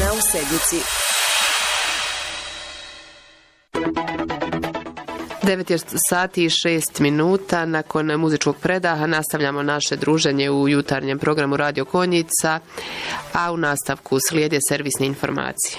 Novina u Sednici. 9 sati i 6 minuta. Nakon muzičkog predaha nastavljamo naše druženje u jutarnjem programu Radio Konjica, a u nastavku slijede servisne informacije.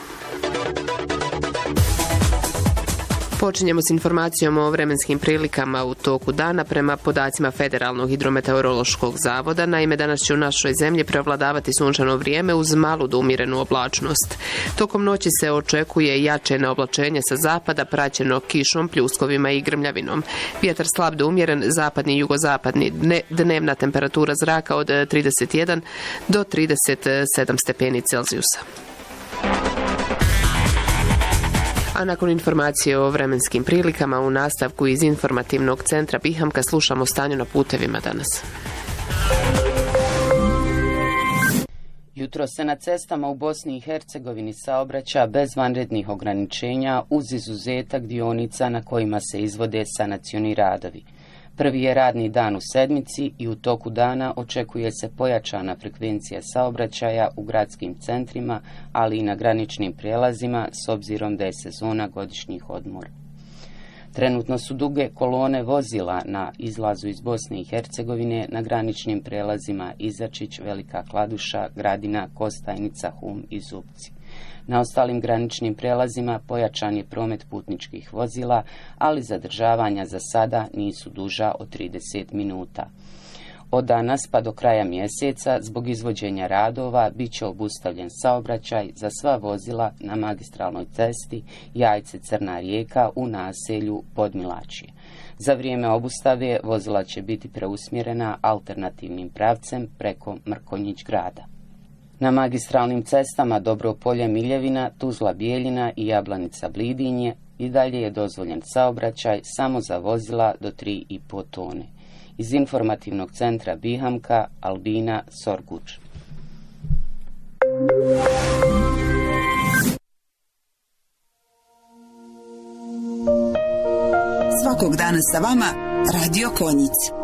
Počinjemo s informacijom o vremenskim prilikama u toku dana prema podacima Federalnog hidrometeorološkog zavoda. Naime, danas će u našoj zemlji prevladavati sunčano vrijeme uz malu do umjerenu oblačnost. Tokom noći se očekuje jače neoblačenje sa zapada praćeno kišom, pljuskovima i grmljavinom. Vjetar slab do umjeren, zapadni i jugozapadni. Dnevna temperatura zraka od 31 do 37 stepeni Celzijusa. A nakon informacije o vremenskim prilikama u nastavku iz informativnog centra Bihamka slušamo stanje na putevima danas. Jutro se na cestama u Bosni i Hercegovini saobraća bez vanrednih ograničenja uz izuzetak dionica na kojima se izvode sanacioni radovi. Prvi je radni dan u sedmici i u toku dana očekuje se pojačana frekvencija saobraćaja u gradskim centrima, ali i na graničnim prijelazima s obzirom da je sezona godišnjih odmora. Trenutno su duge kolone vozila na izlazu iz Bosne i Hercegovine na graničnim prijelazima Izačić, Velika Kladuša, Gradina, Kostajnica, Hum i Zupci. Na ostalim graničnim prijelazima pojačan je promet putničkih vozila, ali zadržavanja za sada nisu duža od 30 minuta. Od danas pa do kraja mjeseca zbog izvođenja radova bit će obustavljen saobraćaj za sva vozila na magistralnoj cesti Jajce-Crna Rijeka u naselju Podmilačje. Za vrijeme obustave vozila će biti preusmjerena alternativnim pravcem preko Mrkonjić grada. Na magistralnim cestama Dobropolje Miljevina, Tuzla Bijeljina i Jablanica Blidinje i dalje je dozvoljen saobraćaj samo za vozila do 3,5 tone. Iz informativnog centra Bihamka, Albina Sorguč. Svakog dana sa vama Radio Konjic.